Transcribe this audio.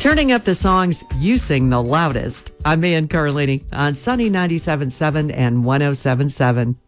Turning up the songs you sing the loudest. I'm Ann Carlini on Sunny 97.7 and 107.7.